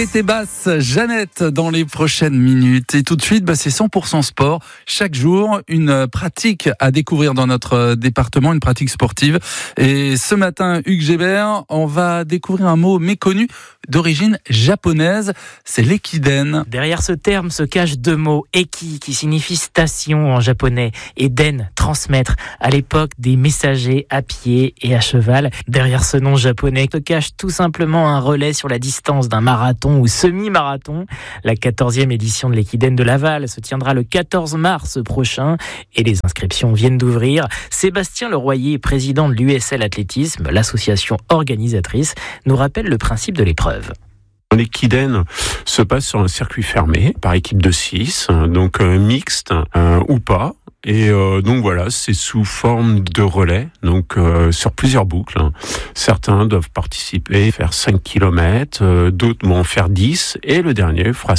Et basse, Jeannette, dans les prochaines minutes. Et tout de suite, c'est 100% sport. Chaque jour, une pratique à découvrir dans notre département, une pratique sportive. Et ce matin, Hugues Gébert, on va découvrir un mot méconnu d'origine japonaise. C'est l'ekiden. Derrière ce terme se cachent deux mots. Eki, qui signifie station en japonais, et den, transmettre. À l'époque, des messagers à pied et à cheval. Derrière ce nom japonais se cache tout simplement un relais sur la distance d'un marathon ou semi-marathon. La 14e édition de l'Ekiden de Laval se tiendra le 14 mars prochain et les inscriptions viennent d'ouvrir. Sébastien Leroyer, président de l'USL Athlétisme, l'association organisatrice, nous rappelle le principe de l'épreuve. L'Ekiden se passe sur un circuit fermé par équipe de 6, donc mixte ou pas. Et donc voilà, c'est sous forme de relais, donc sur plusieurs boucles. Certains doivent participer, faire 5 km, d'autres vont en faire 10, et le dernier fera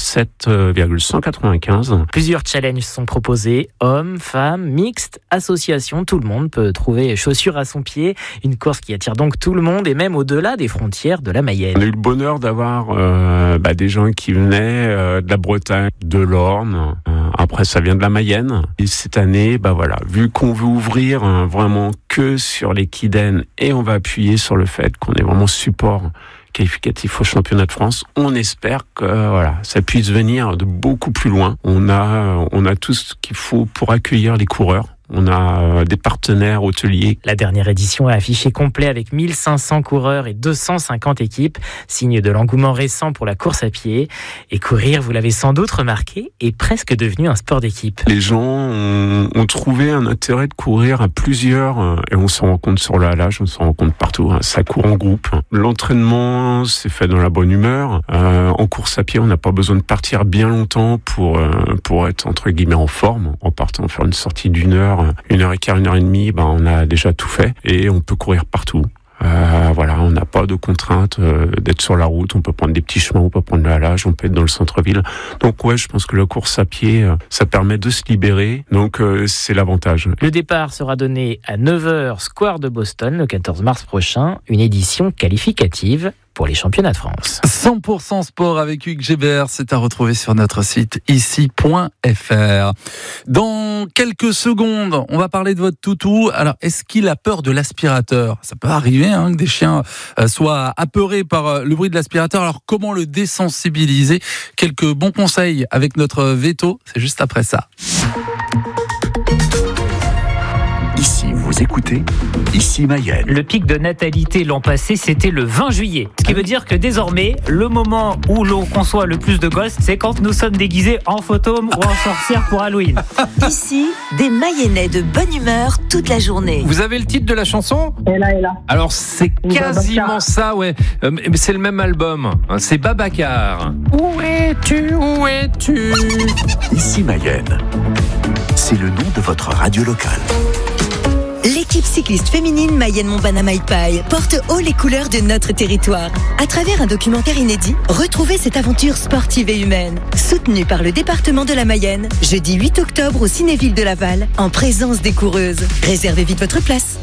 7,195. Plusieurs challenges sont proposés, hommes, femmes, mixtes, associations, tout le monde peut trouver chaussures à son pied. Une course qui attire donc tout le monde et même au-delà des frontières de la Mayenne. On a eu le bonheur d'avoir des gens qui venaient de la Bretagne, de l'Orne, après ça vient de la Mayenne. Et cette année, vu qu'on veut ouvrir vraiment que sur l'Ekiden et on va appuyer sur le fait qu'on est vraiment support qualificatif au championnat de France, on espère que ça puisse venir de beaucoup plus loin. On a tout ce qu'il faut pour accueillir les coureurs. On a des partenaires hôteliers. La dernière édition a affiché complet avec 1500 coureurs et 250 équipes, signe de l'engouement récent pour la course à pied. Et courir, vous l'avez sans doute remarqué, est presque devenu un sport d'équipe. Les gens ont trouvé un intérêt de courir à plusieurs, et on s'en rend compte sur le halage, on s'en rend compte partout. Ça court en groupe. L'entraînement, c'est fait dans la bonne humeur. En course à pied, on n'a pas besoin de partir bien longtemps pour être entre guillemets en forme. En partant faire une sortie d'une heure, 1h15, 1h30, on a déjà tout fait et on peut courir partout. On n'a pas de contrainte d'être sur la route, on peut prendre des petits chemins, on peut prendre le halage, on peut être dans le centre-ville. Donc je pense que la course à pied, ça permet de se libérer, donc c'est l'avantage. Le départ sera donné à 9h, Square de Boston, le 14 mars prochain, une édition qualificative pour les championnats de France. 100% sport avec Hugues Gébert, c'est à retrouver sur notre site ici.fr. Dans quelques secondes, on va parler de votre toutou. Alors, est-ce qu'il a peur de l'aspirateur ? Ça peut arriver que des chiens soient apeurés par le bruit de l'aspirateur. Alors, comment le désensibiliser ? Quelques bons conseils avec notre veto, c'est juste après ça. Ici, vous écoutez Ici Mayenne. Le pic de natalité l'an passé, c'était le 20 juillet. Ce qui veut dire que désormais, le moment où l'on conçoit le plus de gosses, c'est quand nous sommes déguisés en fantôme ou en sorcière pour Halloween. Ici, des Mayennais de bonne humeur toute la journée. Vous avez le titre de la chanson ? Elle là. Alors c'est quasiment ça, ouais. Mais c'est le même album. C'est Babacar. Où es-tu ? Où es-tu ? Ici Mayenne. C'est le nom de votre radio locale. L'équipe cycliste féminine Mayenne-Montbana-Maïpaille porte haut les couleurs de notre territoire. À travers un documentaire inédit, retrouvez cette aventure sportive et humaine. Soutenue par le département de la Mayenne, jeudi 8 octobre au Cinéville de Laval, en présence des coureuses. Réservez vite votre place.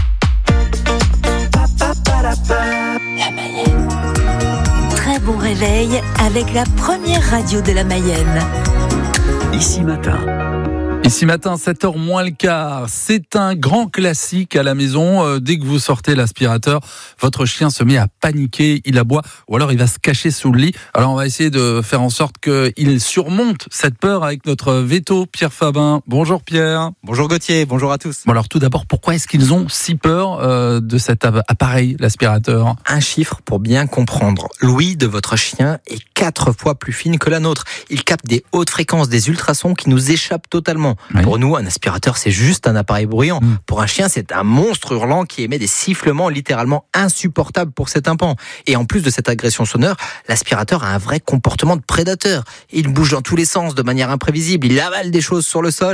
La Mayenne. Très bon réveil avec la première radio de la Mayenne. Ici matin. Ici matin, 7h moins le quart, c'est un grand classique à la maison. Dès que vous sortez l'aspirateur, votre chien se met à paniquer, il aboie ou alors il va se cacher sous le lit. Alors on va essayer de faire en sorte qu'il surmonte cette peur avec notre veto, Pierre Fabin. Bonjour Pierre. Bonjour Gauthier, bonjour à tous. Bon alors tout d'abord, pourquoi est-ce qu'ils ont si peur de cet appareil, l'aspirateur ? Un chiffre pour bien comprendre. L'ouïe de votre chien est 4 fois plus fine que la nôtre. Il capte des hautes fréquences, des ultrasons qui nous échappent totalement. Oui. Pour nous, un aspirateur, c'est juste un appareil bruyant. Pour un chien, c'est un monstre hurlant qui émet des sifflements littéralement insupportables pour cet tympan. Et en plus de cette agression sonore, l'aspirateur a un vrai comportement de prédateur. Il bouge dans tous les sens de manière imprévisible, il avale des choses sur le sol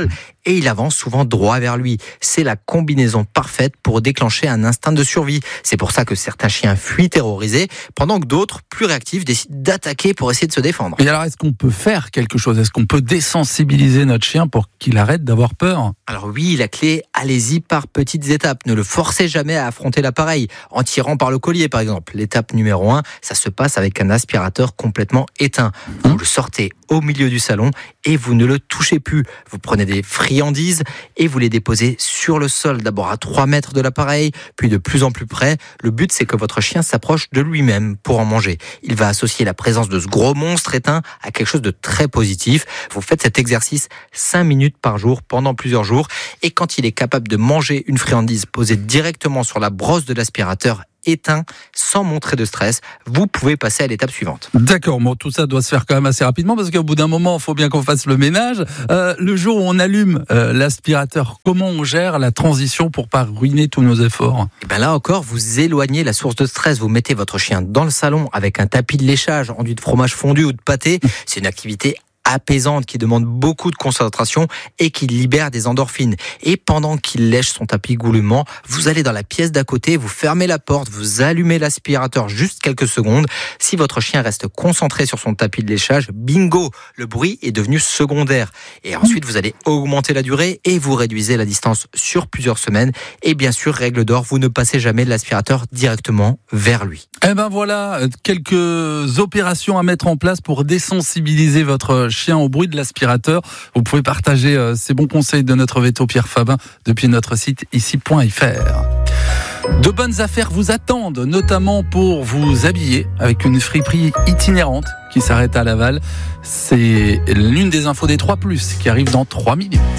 et il avance souvent droit vers lui. C'est la combinaison parfaite pour déclencher un instinct de survie. C'est pour ça que certains chiens fuient terrorisés, pendant que d'autres, plus réactifs, décident d'attaquer pour essayer de se défendre. Et alors, est-ce qu'on peut faire quelque chose ? Est-ce qu'on peut désensibiliser notre chien pour qu'il arrête d'avoir peur ? Alors oui, la clé, allez-y par petites étapes. Ne le forcez jamais à affronter l'appareil, en tirant par le collier par exemple. L'étape numéro 1, ça se passe avec un aspirateur complètement éteint. Vous le sortez au milieu du salon et vous ne le touchez plus. Vous prenez des friandises et vous les déposez sur le sol, d'abord à 3 mètres de l'appareil, puis de plus en plus près. Le but, c'est que votre chien s'approche de lui-même pour en manger. Il va associer la présence de ce gros monstre éteint à quelque chose de très positif. Vous faites cet exercice 5 minutes par jour pendant plusieurs jours, et quand il est capable de manger une friandise posée directement sur la brosse de l'aspirateur éteint, sans montrer de stress, vous pouvez passer à l'étape suivante. D'accord, bon, tout ça doit se faire quand même assez rapidement, parce qu'au bout d'un moment, il faut bien qu'on fasse le ménage. Le jour où on allume l'aspirateur, comment on gère la transition pour pas ruiner tous nos efforts ? Et bien là encore, vous éloignez la source de stress. Vous mettez votre chien dans le salon avec un tapis de léchage enduit de fromage fondu ou de pâté. C'est une activité apaisante qui demande beaucoup de concentration et qui libère des endorphines. Et pendant qu'il lèche son tapis goulûment, vous allez dans la pièce d'à côté, vous fermez la porte, vous allumez l'aspirateur juste quelques secondes. Si votre chien reste concentré sur son tapis de léchage, bingo, le bruit est devenu secondaire. Et ensuite, vous allez augmenter la durée et vous réduisez la distance sur plusieurs semaines. Et bien sûr, règle d'or, vous ne passez jamais l'aspirateur directement vers lui. Eh ben voilà, quelques opérations à mettre en place pour désensibiliser votre chien au bruit de l'aspirateur. Vous pouvez partager ces bons conseils de notre veto Pierre Fabin depuis notre site ici.fr. De bonnes affaires vous attendent, notamment pour vous habiller avec une friperie itinérante qui s'arrête à Laval. C'est l'une des infos des 3+, qui arrive dans 3 minutes.